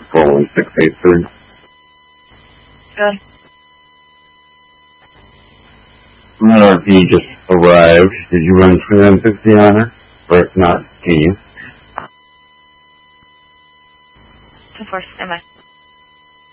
41683. Good. Murphy just arrived. Did you run 360 on her? Or if not, can you? 10-4, stand by.